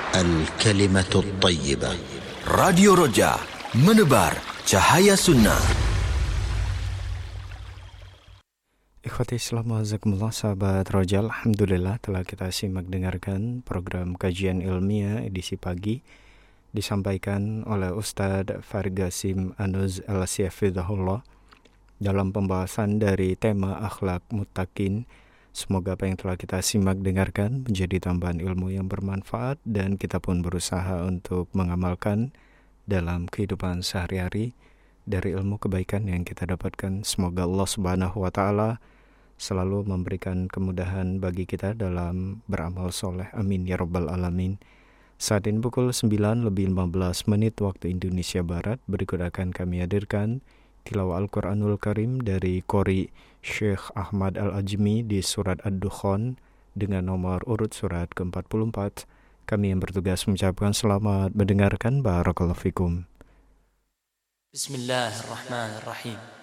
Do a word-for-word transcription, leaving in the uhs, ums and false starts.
الكلمة الطيبة. Radio Roja, menebar cahaya sunnah. Ikhwati Islam wazakumullah, sahabat Roja, alhamdulillah telah kita simak dengarkan program kajian ilmiah edisi pagi disampaikan oleh Ustadz Fargasim Anuz Al-Siyafidahullah dalam pembahasan dari tema akhlak muttaqin. Semoga apa yang telah kita simak dengarkan menjadi tambahan ilmu yang bermanfaat dan kita pun berusaha untuk mengamalkan dalam kehidupan sehari-hari dari ilmu kebaikan yang kita dapatkan. Semoga Allah Subhanahu wa taala selalu memberikan kemudahan bagi kita dalam beramal soleh. Amin ya rabbal alamin. Saat ini pukul sembilan lebih lima belas menit waktu Indonesia Barat. Berikut akan kami hadirkan tilawah Al-Quranul Karim dari Qori Syekh Ahmad Al-Ajmi di surat Ad-Dukhan dengan nomor urut surat ke empat puluh empat. Kami yang bertugas mengucapkan selamat mendengarkan. Barakallahu fikum. Bismillahirrahmanirrahim.